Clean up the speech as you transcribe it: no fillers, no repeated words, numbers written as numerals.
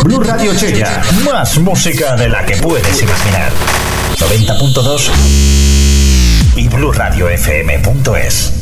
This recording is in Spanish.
Blu Radio Chella, más música de la que puedes imaginar. 90.2 y BluRadioFM.es.